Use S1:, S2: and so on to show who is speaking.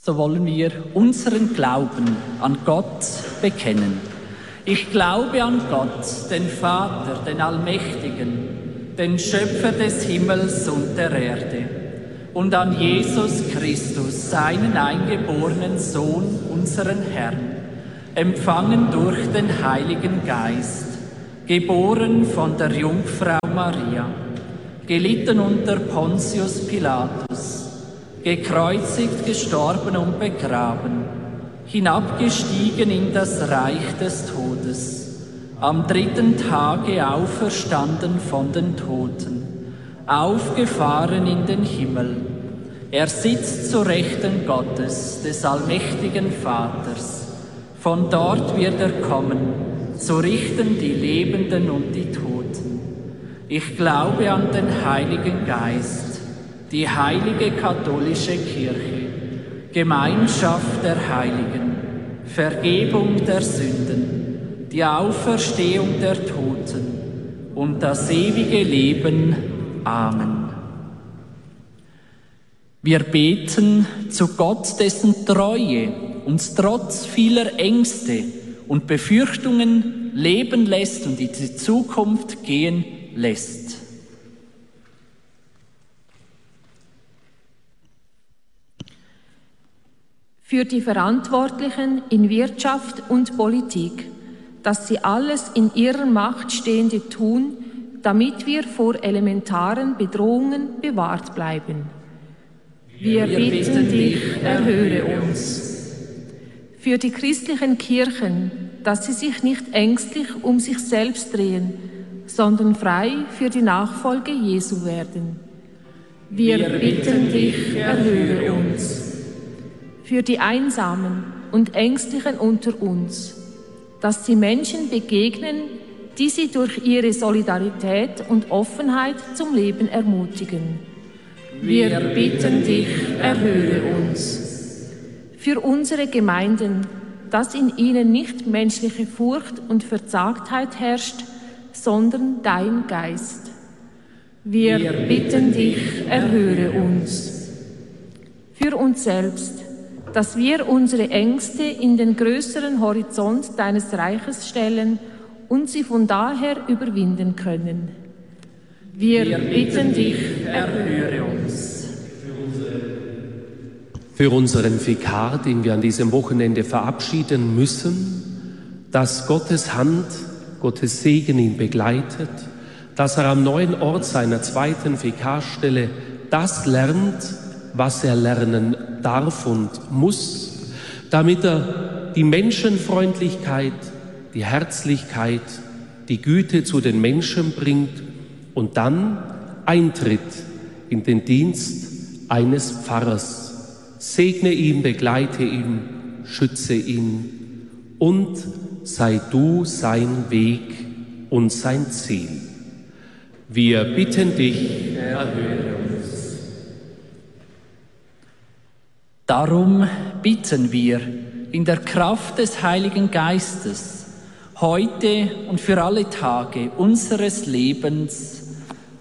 S1: so wollen wir unseren Glauben an Gott bekennen. Ich glaube an Gott, den Vater, den Allmächtigen, den Schöpfer des Himmels und der Erde, und an Jesus Christus, seinen eingeborenen Sohn, unseren Herrn, empfangen durch den Heiligen Geist, geboren von der Jungfrau Maria, gelitten unter Pontius Pilatus, gekreuzigt, gestorben und begraben, hinabgestiegen in das Reich des Todes, am dritten Tage auferstanden von den Toten, aufgefahren in den Himmel. Er sitzt zur Rechten Gottes, des allmächtigen Vaters. Von dort wird er kommen, zu richten die Lebenden und die Toten. Ich glaube an den Heiligen Geist, die heilige katholische Kirche, Gemeinschaft der Heiligen, Vergebung der Sünden, die Auferstehung der Toten und das ewige Leben. Amen. Wir beten zu Gott, dessen Treue uns trotz vieler Ängste und Befürchtungen leben lässt und in die Zukunft gehen lässt.
S2: Für die Verantwortlichen in Wirtschaft und Politik, dass sie alles in ihrer Macht Stehende tun, damit wir vor elementaren Bedrohungen bewahrt bleiben. Wir bitten dich, erhöre uns. Für die christlichen Kirchen, dass sie sich nicht ängstlich um sich selbst drehen, sondern frei für die Nachfolge Jesu werden. Wir bitten dich, erhöre uns. Für die Einsamen und Ängstlichen unter uns, dass sie Menschen begegnen, die sie durch ihre Solidarität und Offenheit zum Leben ermutigen. Wir bitten dich, erhöre uns. Für unsere Gemeinden, dass in ihnen nicht menschliche Furcht und Verzagtheit herrscht, sondern dein Geist. Wir bitten dich, erhöre uns. Für uns selbst, dass wir unsere Ängste in den größeren Horizont deines Reiches stellen und sie von daher überwinden können. Wir bitten dich, erhöre uns.
S3: Für unseren Vikar, den wir an diesem Wochenende verabschieden müssen, dass Gottes Hand, Gottes Segen ihn begleitet, dass er am neuen Ort seiner zweiten Vikarstelle das lernt, was er lernen darf und muss, damit er die Menschenfreundlichkeit, die Herzlichkeit, die Güte zu den Menschen bringt und dann eintritt in den Dienst eines Pfarrers. Segne ihn, begleite ihn, schütze ihn und sei du sein Weg und sein Ziel. Wir bitten dich, erhöre uns.
S1: Darum bitten wir in der Kraft des Heiligen Geistes, heute und für alle Tage unseres Lebens,